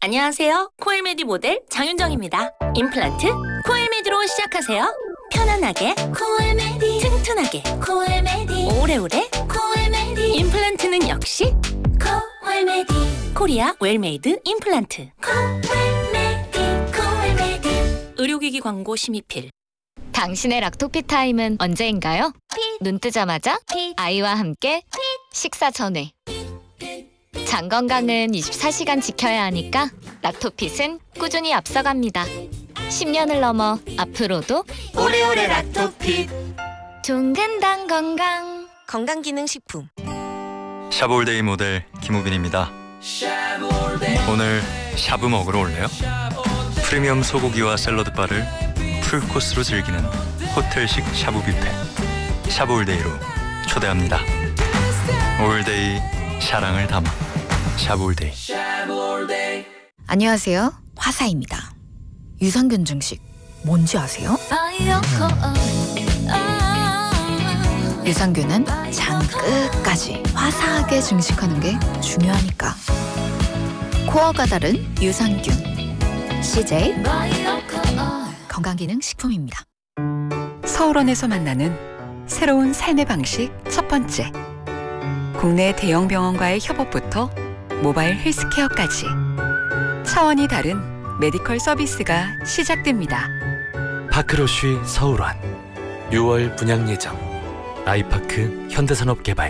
안녕하세요. 코엘메디 모델 장윤정입니다. 임플란트 코엘메디로 시작하세요. 편안하게 코엘메디, 튼튼하게 코엘메디, 오래오래 코엘메디. 임플란트는 역시 코엘메디. 코리아 웰메이드 임플란트. 코엘메디. 의료기기 광고 심의필. 당신의 락토피 타임은 언제인가요? 눈 뜨자마자 아이와 함께 식사 전에. 장 건강은 24시간 지켜야 하니까 락토핏은 꾸준히 앞서갑니다. 10년을 넘어 앞으로도 오래오래 락토핏. 종근당 건강. 건강기능식품. 샤브올데이 모델 김우빈입니다. 오늘 샤브 먹으러 올래요? 프리미엄 소고기와 샐러드바를 풀코스로 즐기는 호텔식 샤브 뷔페. 샤브올데이로 초대합니다. 올데이 사랑을 담아 샤브올데이. 안녕하세요, 화사입니다. 유산균 증식 뭔지 아세요? 유산균은 장 끝까지 화사하게 증식하는 게 중요하니까. 코어가 다른 유산균 CJ 건강기능식품입니다. 서울원에서 만나는 새로운 삶의 방식 첫 번째. 국내 대형 병원과의 협업부터 모바일 헬스케어까지 차원이 다른 메디컬 서비스가 시작됩니다. 파크로쉬 서울원 6월 분양 예정. 아이파크 현대산업개발.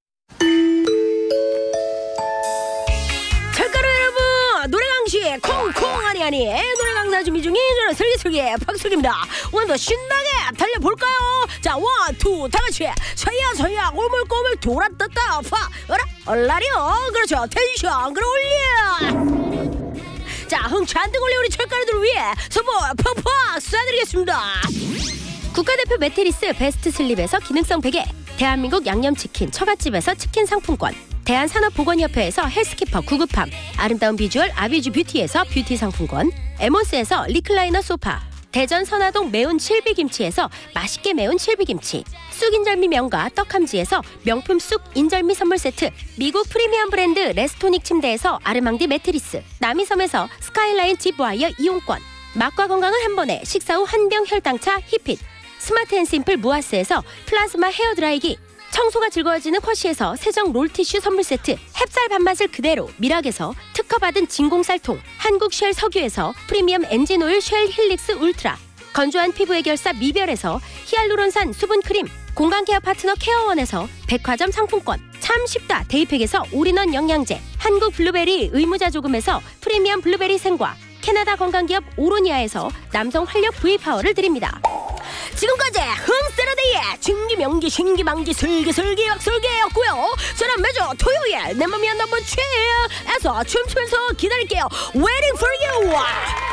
철가루 여러분, 노래강시 콩콩 아니 노래 강사 준비 중인 저는 슬기슬기 박슬기입니다. 오늘도 신나게 달려볼까요? 자, 원, 투, 다 같이 서야 꼬물꼬물 돌아떴다 파 어라 얼라리요. 그렇죠, 텐션 끌어올려. 자, 흥 잔뜩 올려 우리 철가루들을 위해 선물 펑펑 쏴드리겠습니다. 국가대표 매트리스 베스트 슬립에서 기능성 베개, 대한민국 양념치킨 처갓집에서 치킨 상품권, 대한산업보건협회에서 헬스키퍼 구급함, 아름다운 비주얼 아비주 뷰티에서 뷰티 상품권, 에모스에서 리클라이너 소파, 대전 선화동 매운 칠비김치에서 맛있게 매운 칠비김치, 쑥인절미 명가 떡함지에서 명품 쑥 인절미 선물 세트, 미국 프리미엄 브랜드 레스토닉 침대에서 아르망디 매트리스, 남이섬에서 스카이라인 집와이어 이용권, 맛과 건강을 한 번에 식사 후 한병 혈당차 히핏, 스마트 앤 심플 무아스에서 플라즈마 헤어드라이기, 청소가 즐거워지는 쿼시에서 세정 롤티슈 선물 세트, 햅쌀 밥맛을 그대로 미락에서 특허받은 진공쌀통, 한국 쉘 석유에서 프리미엄 엔진오일 쉘 힐릭스 울트라, 건조한 피부 해결사 미별에서 히알루론산 수분크림, 건강케어 파트너 케어원에서 백화점 상품권, 참 쉽다 데이팩에서 올인원 영양제, 한국 블루베리 의무자조금에서 프리미엄 블루베리 생과, 캐나다 건강기업 오로니아에서 남성 활력 V파워를 드립니다. 지금까지 흥세라데이의 진기명기 신기망기 슬기슬기 박슬기였고요. 저는 매주 토요일 내 맘이 한 넘버 2에서 춤추면서 기다릴게요. Waiting for you.